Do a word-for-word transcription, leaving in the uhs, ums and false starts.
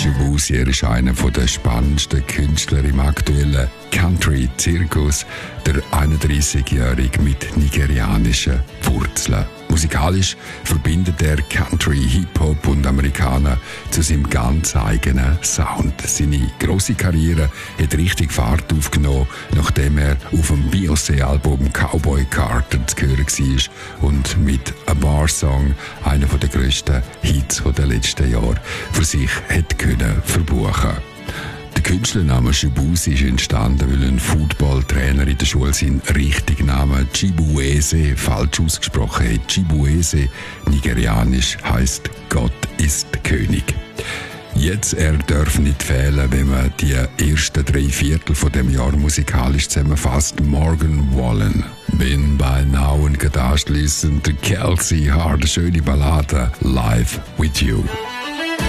Shibuzi, er ist einer der spannendsten Künstler im aktuellen Country-Zirkus, der einunddreißigjährige mit nigerianischen Wurzeln. Musikalisch verbindet er Country, Hip-Hop und Amerikaner zu seinem ganz eigenen Sound. Seine grosse Karriere hat richtig Fahrt aufgenommen, nachdem er auf dem Beyoncé-Album Cowboy Carter zu hören war und mit «A Bar Song» einer der grössten Hits der letzten Jahre für sich hätte können verbuchen. Der Künstlername Shibuzi ist entstanden, weil ein Footballtrainer in der Schule seinen richtigen Namen Chibueze falsch ausgesprochen hat. Chibueze, nigerianisch, heisst Gott ist König. Jetzt, er darf nicht fehlen, wenn man die ersten drei Viertel von dem Jahr musikalisch zusammenfasst. Morgan Wallen. Bin by now und anschliessend Kelsey Hart, schöne Ballade, Live with You.